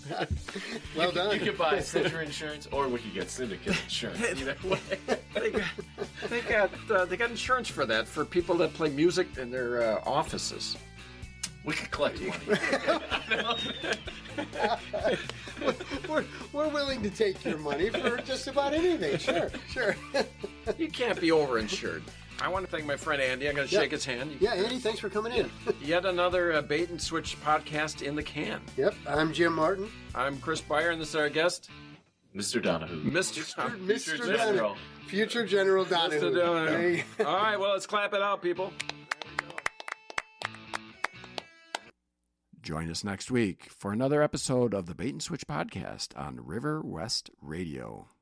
Well done. You could buy Citra Insurance, or we could get Syndicate Insurance. Either way. They got insurance for that for people that play music in their offices. We could collect money. We're willing to take your money for just about anything. Sure. You can't be overinsured. I want to thank my friend Andy. I'm going to shake his hand. Yeah, Andy, thanks for coming in. Yet another Bait and Switch podcast in the can. Yep, I'm Jim Martin. I'm Chris Beyer, and this is our guest, Mr. Donahue. Mr. General. Future General Donahue. Mr. Donahue. All right, well, let's clap it out, people. Join us next week for another episode of the Bait and Switch podcast on River West Radio.